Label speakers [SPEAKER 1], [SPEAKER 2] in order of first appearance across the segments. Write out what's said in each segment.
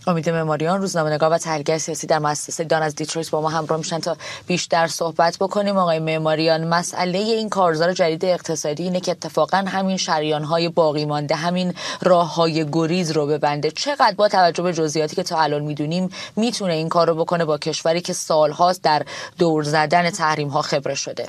[SPEAKER 1] امید معماریان، روزنامه‌نگار و تحلیلگر سیاسی در مؤسسه دان از دیترویت با ما همراه میشن تا بیشتر صحبت بکنیم. آقای معماریان، مسئله این کارزار جدید اقتصادی اینه که اتفاقا همین شریان‌های باقی مانده، همین راه‌های گریز رو ببنده. چقدر با توجه به جزئیاتی که تا الان میدونیم میتونه این کارو بکنه با کشوری که سال‌هاست در دور زدن تحریم‌ها خبره شده؟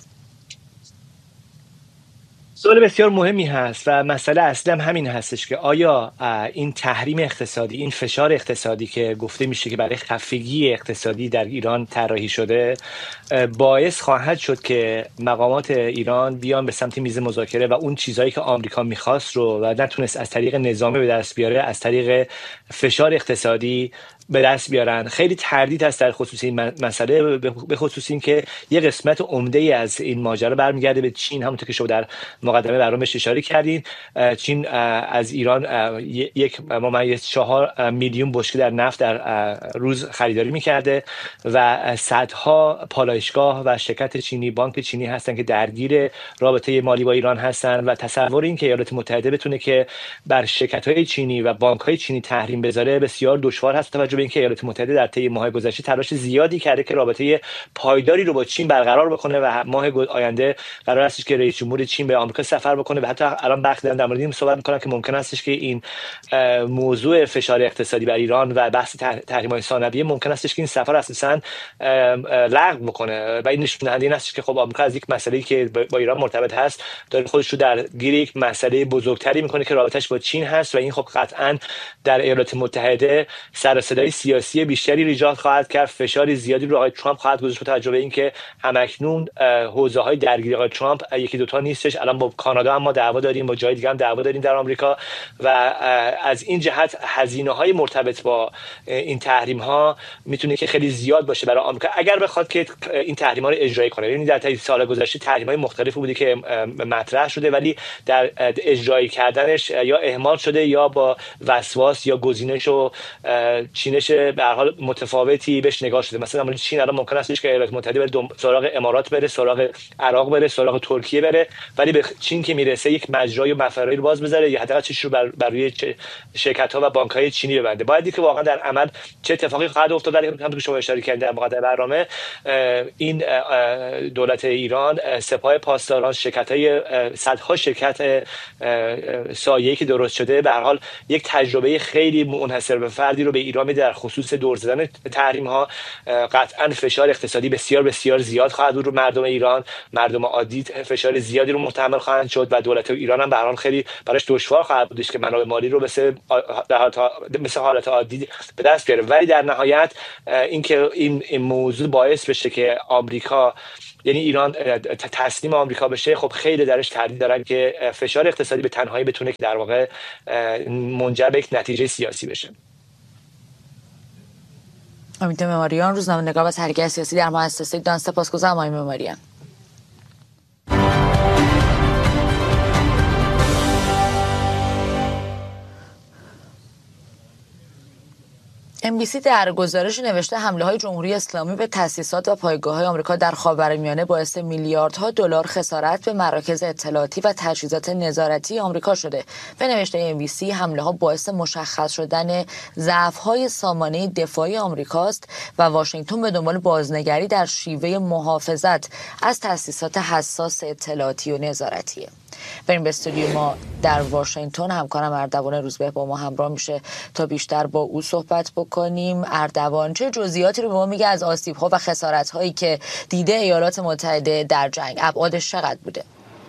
[SPEAKER 2] سوال بسیار مهمی هست و مسئله اصلی هم همین هستش که آیا این تحریم اقتصادی، این فشار اقتصادی که گفته میشه که برای خفگی اقتصادی در ایران طراحی شده، باعث خواهد شد که مقامات ایران بیان به سمت میز مذاکره و اون چیزهایی که آمریکا میخواست رو و نتونست از طریق نظامی به دست بیاره از طریق فشار اقتصادی به دست بیارن. خیلی تردید هست در خصوص این مسئله، به خصوص این که یه قسمت عمده ای از این ماجرا برمیگرده به چین. همونطور که شما در مقدمه برنامه‌اش اشاره کردین، چین از ایران 1.4 میلیون بشکه در نفت در روز خریداری میکرده و صدها پالایشگاه و شرکت چینی، بانک چینی هستن که درگیر رابطه مالی با ایران هستن و تصور این که ایالات متحده بتونه که بر شرکت‌های چینی و بانک‌های چینی تحریم بذاره بسیار دشوار هست، توجه به اینکه ایالات متحده در طی ماه گذشته تلاش زیادی کرده که رابطه پایداری رو با چین برقرار بکنه و ماه آینده قرار است که رئیس جمهور چین به آمریکا سفر بکنه و حتی الان بخش در مورد این صحبت می‌کنن که ممکن است که این موضوع فشار اقتصادی بر ایران و بحث تحریم‌های ثانویه ممکن است که این سفر اساساً لغو بکنه و این نشون دهنده این است که خب آمریکا از یک مسئله‌ای که با ایران مرتبط هست داره خودش رو در گیر یک مسئله بزرگتری می‌کنه که رابطش با چین هست و این خب قطعاً در ایالات متحده سر و صدای سیاسی بیشتری ایجاد خواهد کرد. فشاری زیادی رو آقای ترامپ خواهد گذاشت با توجه به اینکه همکنون حوزه‌های درگیری آقای ترامپ یکی دوتا نیستش. الان با کانادا هم ما دعوا داریم، با جای دیگه هم دعوا داریم در آمریکا و از این جهت هزینه‌های مرتبط با این تحریم‌ها میتونه که خیلی زیاد باشه برای آمریکا اگر بخواد که این تحریم‌ها رو اجرایی کنه. یعنی در طی سال گذشته تحریم‌های مختلفی بوده که مطرح شده ولی در اجرایی کردنش یا اهمال شده یا با وسواس یا گزینش و چینش به هر حال متفاوتی بهش نگاه شده. مثلا چین الان ممکن است که ایالات متحده بره سراغ امارات بره، سراغ عراق بره، سراغ ترکیه بره، ولی به چین که میرسه یک مجرای و مفرایی رو باز بذاره یا حداقل چش رو بر روی شرکت‌ها و بانک‌های چینی ببنده. باید دید که واقعا در عمل چه اتفاقی خواهد افتاد. ولی همونطور که شما اشاره کردید در مقدمه برنامه، این دولت ایران، سپاه پاسداران، شرکت‌های صدها شرکت سایه‌ای که درست شده به هر حال یک تجربه خیلی منحصر به فردی رو به ایران میده در خصوص دور زدن تحریم‌ها. قطعاً فشار اقتصادی بسیار بسیار زیاد خواهد بود رو مردم ایران، مردم عادی فشار زیادی رو محتمل خواهند شد و دولت ایران هم به هر حال خیلی براش دشوار خواهد بودش که منابع مالی رو مثل حالت عادی به دست بیاره. ولی در نهایت اینکه این موضوع باعث بشه که آمریکا، یعنی ایران، تسلیم آمریکا بشه، خب خیلی درش تردید دارن که فشار اقتصادی به تنهایی بتونه که در واقع منجر به یک نتیجه سیاسی بشه.
[SPEAKER 1] امید معماریان، روزنامه‌نگار و تحلیلگر سیاسی در مؤسسه دان. سپاسگزارم آقای معماریان. MBC در گزارش نوشته حمله‌های جمهوری اسلامی به تأسیسات و پایگاه‌های آمریکا در خاورمیانه باعث میلیاردها دلار خسارت به مراکز اطلاعاتی و تجهیزات نظارتی آمریکا شده. به نوشته MBC حمله‌ها باعث مشخص شدن ضعف‌های سامانه دفاعی آمریکاست و واشنگتن به دنبال بازنگری در شیوه محافظت از تأسیسات حساس اطلاعاتی و نظارتیه. بریم به استودیو ما در واشنگتن. همکارم اردوان روزبه با ما همراه میشه تا بیشتر با او صحبت بکنیم. اردوان، چه جزئیاتی رو به ما میگه از آسیب‌ها و خسارت‌هایی که دیده ایالات متحده در جنگ؟ ابعادش چقدر بوده؟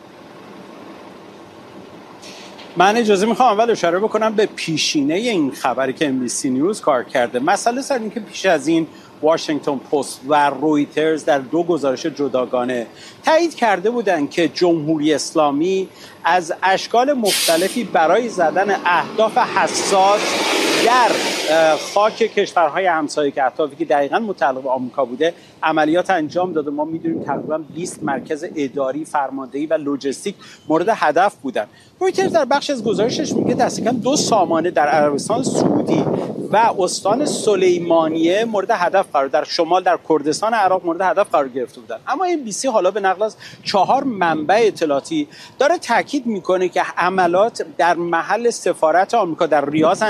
[SPEAKER 3] من اجازه میخوام اول اشاره بکنم به پیشینه این خبری که MBC نیوز کار کرده. مسئله سر این که پیش از این واشنگتن پست و رویترز در دو گزارش جداگانه تایید کرده بودند که جمهوری اسلامی از اشکال مختلفی برای زدن اهداف حساس در خاک کشورهای همسایه که اهدافی که دقیقاً متعلق به آمریکا بوده عملیات انجام داده. ما میدونیم تقریباً 20 مرکز اداری، فرماندهی و لوجستیک مورد هدف بودن. رویترز در بخش از گزارشش میگه دست کم 2 سامانه در عربستان سعودی و استان سلیمانیه مورد هدف قرار، در شمال در کردستان عراق مورد هدف قرار گرفته بودن. اما MBC حالا به نقل از 4 منبع اطلاعاتی داره تاکید میکنه که حملات در محل سفارت آمریکا در ریاض انجام شده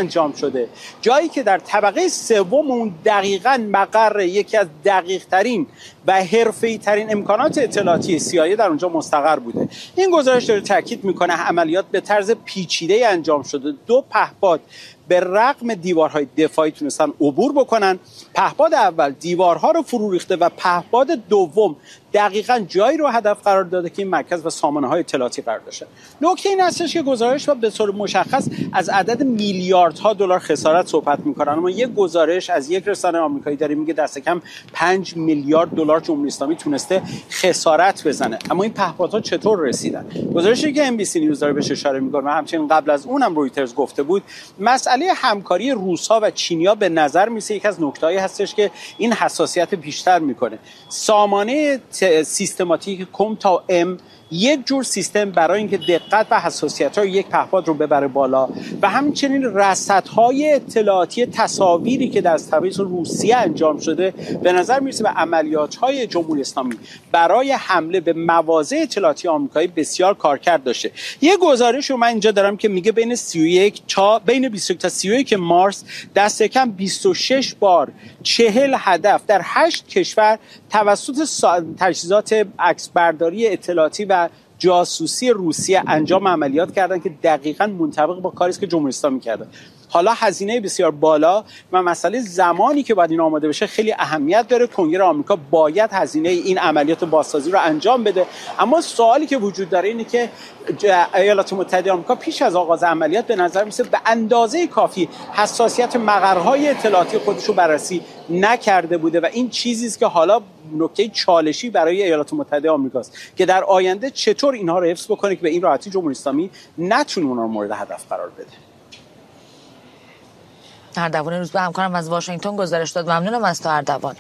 [SPEAKER 3] شده، جایی که در طبقه سوم اون دقیقاً مقر یکی از دقیق‌ترین و حرفه‌ای‌ترین امکانات اطلاعاتی CIA در اونجا مستقر بوده. این گزارش داره تاکید میکنه عملیات به طرز پیچیده انجام شده. 2 پهپاد به رغم دیوارهای دفاعی تونستن عبور بکنن. پهپاد اول دیوارها رو فرو ریخته و پهپاد دوم دقیقاً جایی رو هدف قرار داده که این مرکز و سامانه‌های اطلاعاتی قرار داشته. نکته این هستش که گزارش به طور مشخص از عدد میلیاردها دلار خسارت صحبت می‌کنن، اما یک گزارش از یک رسانه آمریکایی داره میگه دست کم 5 میلیارد دلار جمهوری اسلامی تونسته خسارت بزنه. اما این پهپادها چطور رسیدن؟ گزارشی که NBC نیوز داره بهش اشاره می‌کنه و همچنین قبل از اونم رویترز گفته بود، مسئله همکاری روس‌ها و چینی‌ها به نظر میسه یک از نکته‌هایی هستش که این حساسیت بیشتر میکنه. سامانه سیستماتیک کم تا ام یک جور سیستم برای اینکه دقت و حساسیت‌های یک پهپاد رو ببره بالا و همچنین رصدهای اطلاعاتی تصاویری که در طبیعت روسیه انجام شده به نظر میرسه به عملیات‌های جمهوری اسلامی برای حمله به مواضع اطلاعاتی آمریکایی بسیار کارکرد داشته. یه گزارش رو من اینجا دارم که میگه بین 21 تا 31 مارس دست کم 26 بار 40 هدف در 8 کشور توسط تجهیزات عکسبرداری اطلاعاتی و جاسوسی روسیه انجام عملیات کردن که دقیقاً منطبق با کاری است که جمهوری اسلامی کرده. حالا هزینه بسیار بالا و مسئله زمانی که باید این آماده بشه خیلی اهمیت داره. کنگره آمریکا باید هزینه این عملیات بازسازی رو انجام بده، اما سوالی که وجود داره اینه که ایالات متحده آمریکا پیش از آغاز عملیات به نظر میسه به اندازه کافی حساسیت مقرهای اطلاعاتی خودش رو بررسی نکرده بوده و این چیزی است که حالا نکته چالشی برای ایالات متحده آمریکاست که در آینده چطور اینها رو حفظ بکنه که به این راحتی جمهوری اسلامی نتونه اونها رو مورد هدف قرار بده.
[SPEAKER 1] اردوان روز به همکارم از واشنگتن گزارش داد. ممنونم از تو اردوان.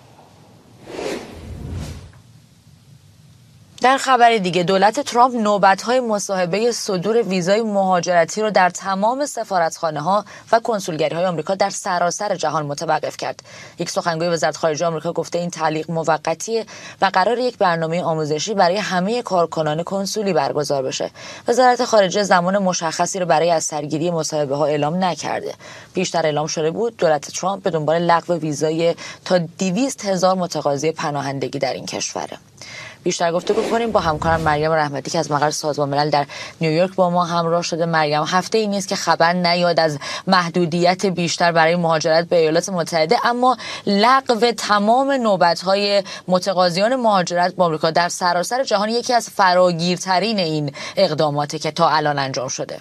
[SPEAKER 1] در خبر دیگه دولت ترامپ نوبت‌های مصاحبه صدور ویزای مهاجرتی رو در تمام سفارتخانه‌ها و کنسولگری‌های آمریکا در سراسر جهان متوقف کرد. یک سخنگوی وزارت خارجه آمریکا گفته این تعلیق موقتیه و قرار یک برنامه آموزشی برای همه کارکنان کنسولی برگزار بشه. وزارت خارجه زمان مشخصی رو برای از سرگیری مصاحبه‌ها اعلام نکرده. پیشتر اعلام شده بود دولت ترامپ به دنبال لغو ویزای تا 200,000 متقاضی پناهندگی در این کشوره. بیشتر گفتگو کنیم با همکارم مریم رحمتی که از مقر سازمان ملل در نیویورک با ما همراه شده. مریم، هفته ای نیست که خبر نیاد از محدودیت بیشتر برای مهاجرت به ایالات متحده، اما لغو تمام نوبت‌های متقاضیان مهاجرت به آمریکا در سراسر جهان یکی از فراگیرترین این اقداماتی که تا الان انجام شده.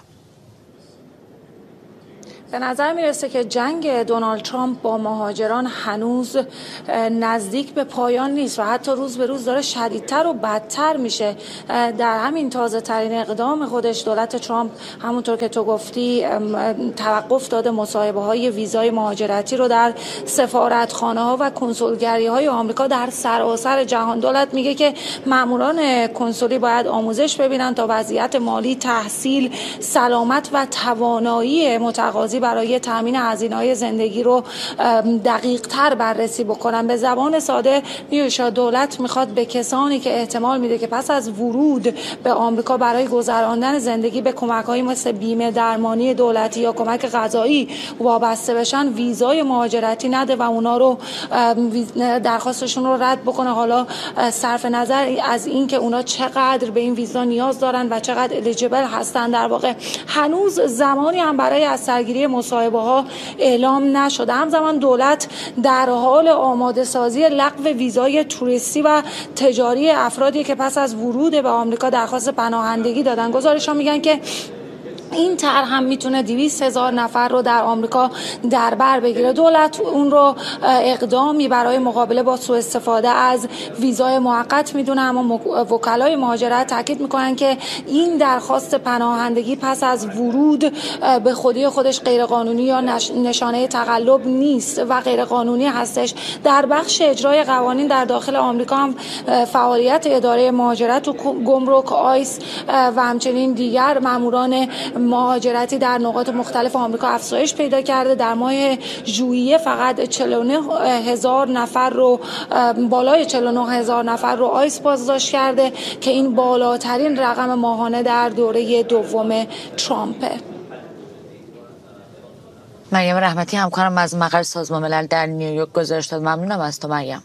[SPEAKER 4] به نظر میرسه که جنگ دونالد ترامپ با مهاجران هنوز نزدیک به پایان نیست و حتی روز به روز داره شدیدتر و بدتر میشه. در همین تازه ترین اقدام خودش دولت ترامپ همونطور که تو گفتی توقف داده مصاحبه های ویزای مهاجرتی رو در سفارتخانه ها و کنسولگری های آمریکا در سراسر جهان. دولت میگه که ماموران کنسولی باید آموزش ببینن تا وضعیت مالی، تحصیل، سلامت و توانایی متقاضی برای تامین هزینه‌های زندگی رو دقیق‌تر بررسی بکنن. به زبان ساده میشه دولت میخواد به کسانی که احتمال میده که پس از ورود به آمریکا برای گذراندن زندگی به کمک‌هایی مثل بیمه درمانی دولتی یا کمک غذایی وابسته بشن ویزای مهاجرتی نده و اونا رو درخواستشون رو رد بکنه. حالا صرف نظر از این که اونا چقدر به این ویزا نیاز دارن و چقدر الیجیبل هستن، در واقع هنوز زمانی هم برای از سرگیری مصاحبه ها اعلام نشده. همزمان دولت در حال آماده سازی لغو ویزای توریستی و تجاری افرادی که پس از ورود به آمریکا درخواست پناهندگی دادن. گزارش‌ها میگن که این طرح هم میتونه 200,000 نفر رو در آمریکا در بر بگیره. دولت اون رو اقدامی برای مقابله با سوء استفاده از ویزای موقت میدونه، اما وکلای مهاجرت تاکید میکنن که این درخواست پناهندگی پس از ورود به خودی خودش غیرقانونی یا نشانه تقلب نیست و غیرقانونی هستش. در بخش اجرای قوانین در داخل آمریکا هم فعالیت اداره مهاجرت و گمرک، آیس و همچنین دیگر ماموران مهاجرتی در نقاط مختلف آمریکا افزایش پیدا کرده. در ماه ژوئیه فقط 49,000 نفر رو بالای 49,000 نفر رو آیس بازداشت کرده که این بالاترین رقم ماهانه در دوره دوم ترامپه.
[SPEAKER 1] مریم رحمتی همکارم از مقر سازمان ملل در نیویورک گزارش داد. ممنونم از تو مریم.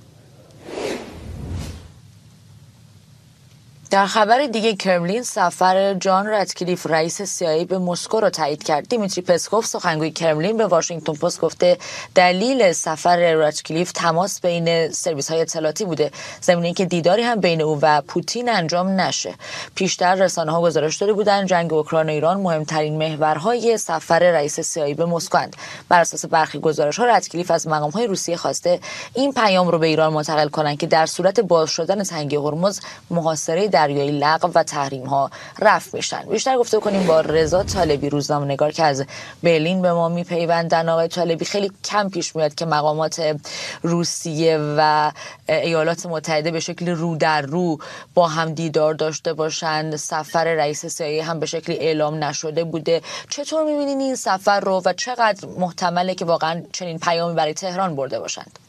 [SPEAKER 1] در خبر دیگه کرملین سفر جان راتکلیف رئیس CIA به مسکو رو تایید کرد. دیمیتری پسکوف سخنگوی کرملین به واشنگتن پست گفته دلیل سفر راتکلیف تماس بین سرویس‌های اطلاعاتی بوده، ضمن اینکه دیداری هم بین او و پوتین انجام نشه. پیشتر رسانه‌ها گزارش داده بودند جنگ اوکراین و ایران مهمترین محورهای سفر رئیس CIA به مسکو اند. بر اساس برخی گزارش‌ها راتکلیف از مقام‌های روسیه خواسته این پیام رو به ایران منتقل کنند که در صورت باز شدن تنگه هرمز محاصره دریایی لغو و تحریم‌ها رفع بشن. بیشتر گفته کنیم با رضا طالبی، روزنامه‌نگار که از برلین به ما میپیوندن. آقای طالبی، خیلی کم پیش میاد که مقامات روسیه و ایالات متحده به شکل رو در رو با هم دیدار داشته باشند. سفر رئیس CIA هم به شکلی اعلام نشده بوده. چطور می‌بینین این سفر رو و چقدر محتمله که واقعا چنین پیامی برای تهران برده باشند؟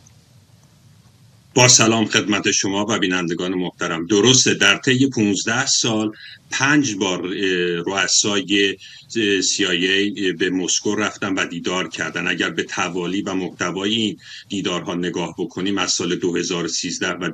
[SPEAKER 5] با سلام خدمت شما و بینندگان محترم. درسته در طی 15 سال 5 بار رؤسای CIA به مسکو رفتن و دیدار کردن. اگر به توالی و محتوای این دیدارها نگاه بکنیم از سال 2013 و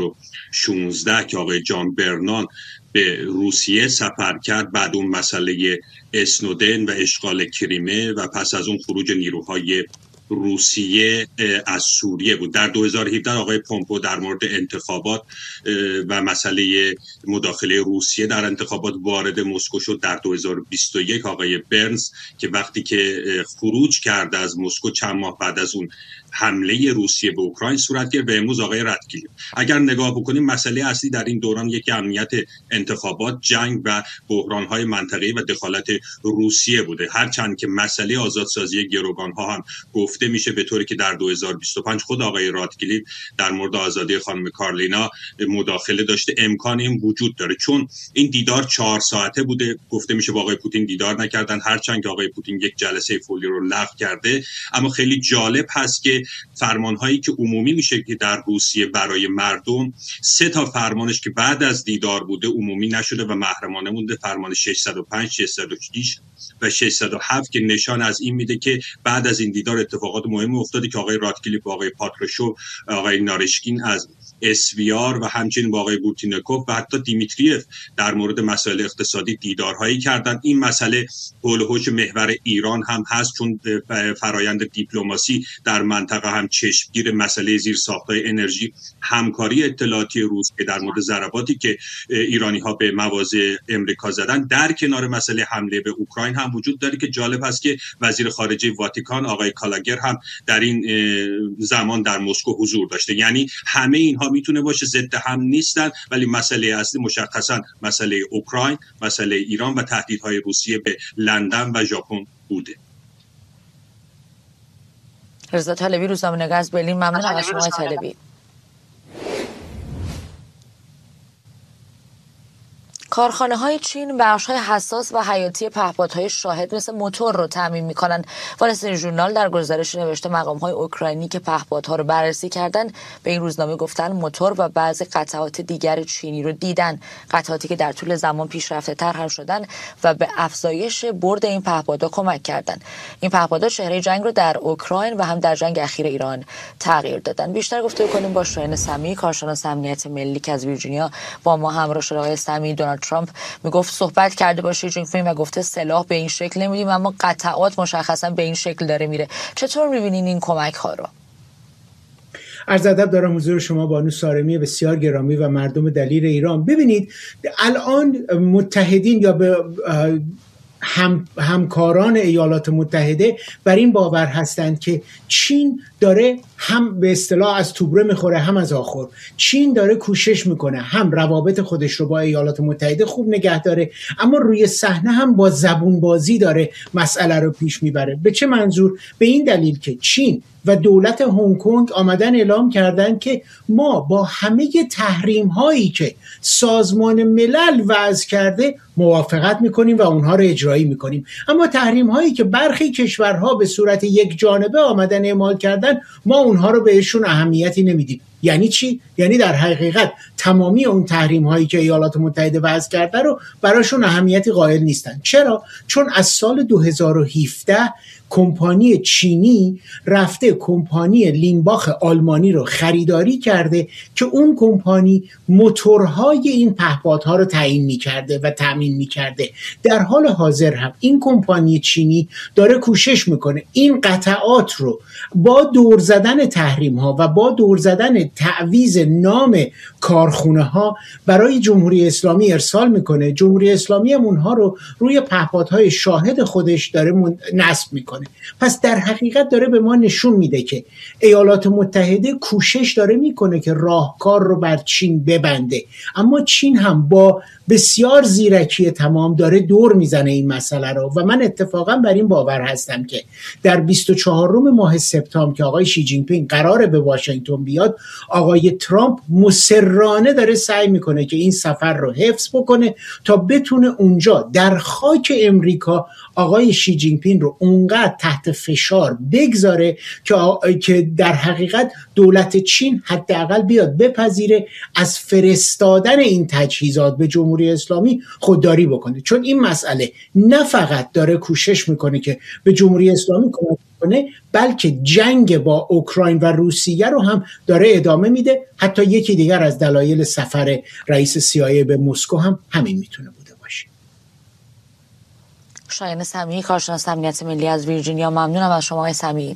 [SPEAKER 5] 2016 که آقای جان برنان به روسیه سفر کرد، بعد اون مسئله اسنودن و اشغال کریمه و پس از اون خروج نیروهای روسیه از سوریه بود. در 2017 آقای پومپو در مورد انتخابات و مسئله مداخله روسیه در انتخابات وارد مسکو شد. در 2021 آقای برنز که وقتی که خروج کرد از مسکو چند ماه بعد از اون حمله روسیه به اوکراین صورت گرفت و امروز آقای راتکلیف. اگر نگاه بکنیم مسئله اصلی در این دوران یکی امنیت انتخابات، جنگ و بحران‌های منطقه‌ای و دخالت روسیه بوده. هرچند که مسئله آزادسازی گروگان‌ها هم گفته میشه به طوری که در 2025 خود آقای راتکلیف در مورد آزادی خانم کارلینا مداخله داشته. امکان این وجود داره چون این دیدار 4 ساعته بوده. گفته میشه با آقای پوتین دیدار نکردن، هرچند که آقای پوتین یک جلسه فولی رو لغو کرده. اما خیلی جالب هست که فرمان‌هایی که عمومی میشه که در روسیه برای مردم 3 تا فرمانش که بعد از دیدار بوده عمومی نشده و محرمانه مونده. فرمان 605، 606 و 607 که نشان از این میده که بعد از این دیدار اتفاقات مهمی افتاده که آقای راتکلیف و آقای پاتروشو، آقای نارشکین از اسویار و همچنین با آقای بورتینکوف و حتی دیمیتریف در مورد مسائل اقتصادی دیدارهایی کردن. این مسئله حول و حوش محور ایران هم هست چون فرایند دیپلماسی در منطقه هم چشمگیر مسئله زیرساخت‌های انرژی، همکاری اطلاعاتی روسیه در مورد ضرباتی که ایرانی‌ها به مواضع امریکا زدن، در کنار مسئله حمله به اوکراین هم وجود داره که جالب است که وزیر خارجه واتیکان آقای کالاگر هم در این زمان در مسکو حضور داشته. یعنی همه اینها میتونه باشه، ضد هم نیستن، ولی مسئله اصلی مشخصا مسئله اوکراین، مسئله ایران و تهدیدهای روسیه به لندن و ژاپن بوده.
[SPEAKER 1] رضا طالبی، روزنامه‌نگار از برلین، ممنونم از شما طالبی. کارخانه‌های چین بخش‌های حساس و حیاتی پهپادهای شاهد مثل موتور رو تامین می‌کنند. وال استریت ژورنال در گزارش نوشته مقام‌های اوکراینی که پهپادها رو بررسی کردند به این روزنامه گفتن موتور و بعضی قطعات دیگر چینی رو دیدن، قطعاتی که در طول زمان پیشرفته‌تر هم شدن و به افزایش برد این پهپادها کمک کردند. این پهپادها چهره جنگ رو در اوکراین و هم در جنگ اخیر ایران تغییر دادن. بیشتر گفتگو کنیم با شاهین سمی، کارشناس امنیت ملی که از ویرجینیا با ما همراه شده. آقای سمی، دونالد ترامپ میگفت صحبت کرده با شی جین پینگ و گفته سلاح به این شکل نمیدیم، اما قطعات مشخصا به این شکل داره میره. چطور میبینین این کمک ها رو؟
[SPEAKER 6] عرض ادب دارم حضور شما بانو سارمی بسیار گرامی و مردم دلیر ایران. ببینید الان متحدین یا به همکاران ایالات متحده بر این باور هستند که چین داره هم به اصطلاح از توبره میخوره هم از آخر. چین داره کوشش میکنه هم روابط خودش رو با ایالات متحده خوب نگه داره، اما روی صحنه هم با زبون بازی داره مسئله رو پیش میبره. به چه منظور؟ به این دلیل که چین و دولت هنگ کنگ آمدن اعلام کردن که ما با همه تحریم هایی که سازمان ملل وضع کرده موافقت میکنیم و اونها رو اجرایی میکنیم، اما تحریم هایی که برخی کشورها به صورت یک جانبه آمدن اعمال کردن ما اونها رو بهشون اهمیتی نمیدیم. یعنی چی؟ یعنی در حقیقت تمامی اون تحریم هایی که ایالات متحده وضع کرده رو براشون اهمیتی قائل نیستن. چرا؟ چون از سال 2017 کمپانی چینی رفته کمپانی لیمباخ آلمانی رو خریداری کرده که اون کمپانی موتورهای این پهپادها رو تعیین می‌کرده و تامین می‌کرده. در حال حاضر هم این کمپانی چینی داره کوشش میکنه این قطعات رو با دور زدن تحریم ها و با دور زدن تعویض نام کارخونه ها برای جمهوری اسلامی ارسال میکنه. جمهوری اسلامی هم اونها رو روی پهپادهای شاهد خودش داره نصب میکنه. پس در حقیقت داره به ما نشون میده که ایالات متحده کوشش داره میکنه که راهکار رو بر چین ببنده، اما چین هم با بسیار زیرکی تمام داره دور میزنه این مسئله رو و من اتفاقا بر این باور هستم که در 24 ماه سپتامبر که آقای شی جین پینگ قراره به واشنگتن بیاد، آقای ترامپ مصرانه داره سعی میکنه که این سفر رو حفظ بکنه تا بتونه اونجا در خاک امریکا آقای شی جین پینگ رو اونقدر تحت فشار بگذاره که در حقیقت دولت چین حداقل بیاد بپذیره از فرستادن این تجهیزات به جمهوری اسلامی خودداری بکنه. چون این مسئله نه فقط داره کوشش میکنه که به جمهوری اسلامی کمک کنه، بلکه جنگ با اوکراین و روسیه رو هم داره ادامه میده. حتی یکی دیگر از دلایل سفر رئیس CIA به مسکو هم همین میتونه بوده باشه.
[SPEAKER 1] شایان سمیعی، کارشناس امنیت ملی از ویرجینیا، ممنونم از شما آقای سمیعی.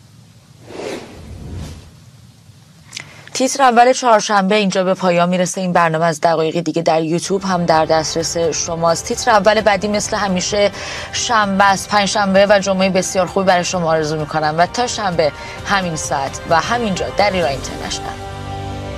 [SPEAKER 1] تیتر اول چهارشنبه اینجا به پایان میرسه. این برنامه از دقایقی دیگه در یوتیوب هم در دسترس شماست. تیتر اول بعدی مثل همیشه شنبه است. پنجشنبه و جمعه بسیار خوبی برای شما آرزو میکنم و تا شنبه همین ساعت و همینجا در ایران اینترنشنال.